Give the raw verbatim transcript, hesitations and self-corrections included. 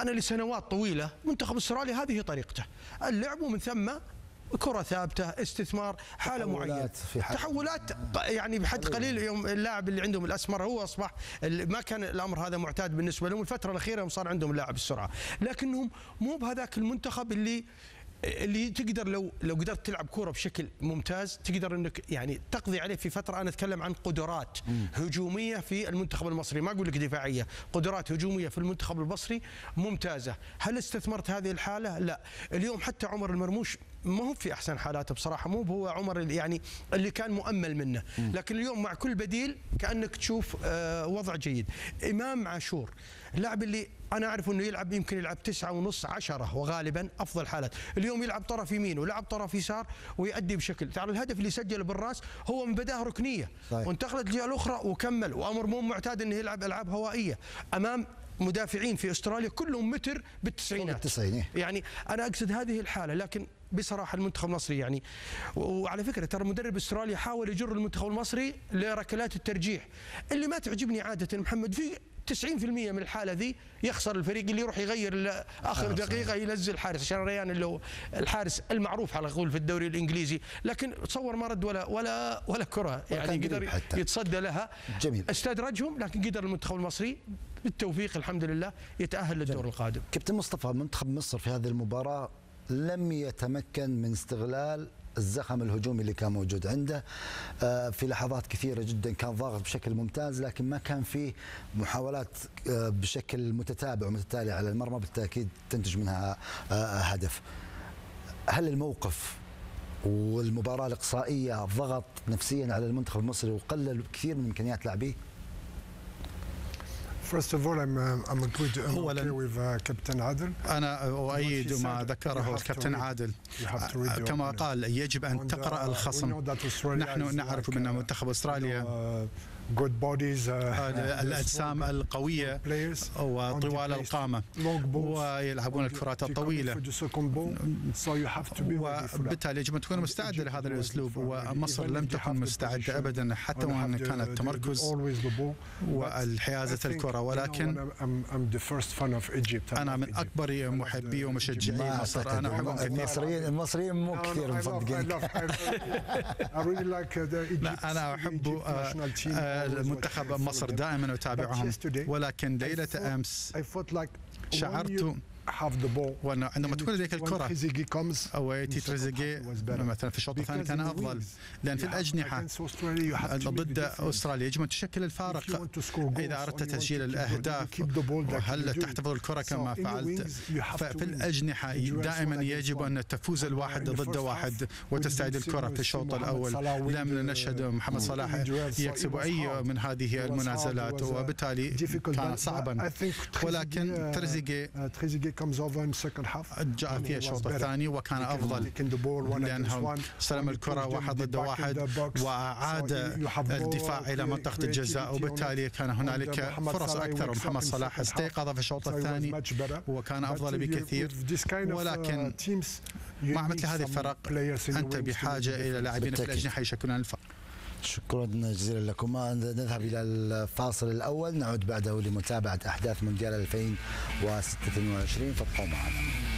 أنا لسنوات طويلة منتخب استراليا هذه طريقته، اللعب ومن ثم كرة ثابتة، استثمار، حالة معينة، تحولات يعني بحد قليل. يوم اللاعب اللي عندهم الأسمر هو أصبح ما كان الأمر هذا معتاد بالنسبة لهم، الفترة الأخيرة يوم صار عندهم اللاعب السرعة، لكنهم مو بهذاك المنتخب اللي اللي تقدر لو لو قدرت تلعب كوره بشكل ممتاز تقدر انك يعني تقضي عليه في فتره. انا اتكلم عن قدرات مم. هجوميه في المنتخب المصري، ما اقول لك دفاعيه، قدرات هجوميه في المنتخب المصري ممتازه. هل استثمرت هذه الحاله؟ لا. اليوم حتى عمر المرموش ما هو في احسن حالاته بصراحه، مو هو عمر اللي يعني اللي كان مؤمل منه، مم. لكن اليوم مع كل بديل كانك تشوف آه وضع جيد. امام عاشور اللاعب اللي انا اعرف انه يلعب يمكن يلعب تسعة ونص عشرة وغالبا افضل حالات، اليوم يلعب طرف يمين ولعب طرف يسار ويؤدي بشكل. ترى الهدف اللي سجله بالراس هو من بدايه ركنيه صحيح. وانتقلت الجهه الاخرى وكمل، وامر مو معتاد انه يلعب العاب هوائيه امام مدافعين في استراليا كلهم متر بالتسعينات. يعني انا اقصد هذه الحاله. لكن بصراحه المنتخب المصري يعني، وعلى فكره ترى مدرب استراليا حاول يجر المنتخب المصري لركلات الترجيح اللي ما تعجبني عاده محمد. في تسعين بالمئة من الحاله ذي يخسر الفريق اللي يروح يغير اخر آه دقيقه ينزل حارس عشان ريان اللي هو الحارس المعروف على قول في الدوري الانجليزي، لكن تصور ما رد ولا ولا ولا كره يعني قدر يتصدى لها. جميل. استدرجهم، لكن قدر المنتخب المصري بالتوفيق الحمد لله يتاهل للدور القادم. كابتن مصطفى، منتخب مصر في هذه المباراه لم يتمكن من استغلال الزخم الهجومي اللي كان موجود عنده. في لحظات كثيرة جدا كان ضاغط بشكل ممتاز، لكن ما كان فيه محاولات بشكل متتابع ومتتالي على المرمى بالتأكيد تنتج منها هدف. هل الموقف والمباراة الإقصائية ضغط نفسيا على المنتخب المصري وقلل كثير من إمكانيات لاعبيه؟ First of all, I'm uh, I'm agreed I'm okay with uh, Captain عادل. أنا أؤيد ما ذكره الكابتن عادل. كما قال يجب أن تقرأ الخصم. نحن نعرف أن منتخب أستراليا good bodies, uh, الأجسام القوية وطوال القامة ويلعبون الكرات الطويلة، وبالتالي يجب أن تكون مستعدة لهذا الأسلوب، ومصر لم تكن مستعدة أبدا حتى وأن كان التمركز والحيازة الكرة. ولكن أنا من أكبر محبي ومشجعي مصر. أنا أحب المصريين المصريين مو كثير مصدقين. لا أنا أحب المنتخب مصر دائما أتابعهم، ولكن ليلة أمس شعرت وأنه عندما تكون لديك الكرة أو يأتي تريزيجيه مثلا في الشوط الثاني كان أفضل، لأن في الأجنحة ضد أستراليا يجب أن تشكل الفارق إذا أردت تسجيل الأهداف. هل تحتفظ الكرة كما فعلت؟ ففي الأجنحة دائما يجب أن تفوز الواحد ضد واحد وتستعيد الكرة في الشوط الأول. لم نشهد محمد صلاح يكسب أي من هذه المنازلات، وبالتالي كان صعبا. ولكن تريزيجيه جاء في الشوط الثاني وكان أفضل، لأنه استلم الكرة واحد ضد واحد وأعاد الدفاع إلى منطقة الجزاء، وبالتالي كان هنالك فرص أكثر. محمد صلاح استيقظ في الشوط الثاني وكان أفضل بكثير. ولكن مع مثل هذه الفرق أنت بحاجة إلى لاعبين في الأجنحة يشكلون الفرق. شكرا جزيلا لكم. نذهب إلى الفاصل الأول، نعود بعده لمتابعة أحداث مونديال ألفين وستة وعشرين، فابقوا معنا.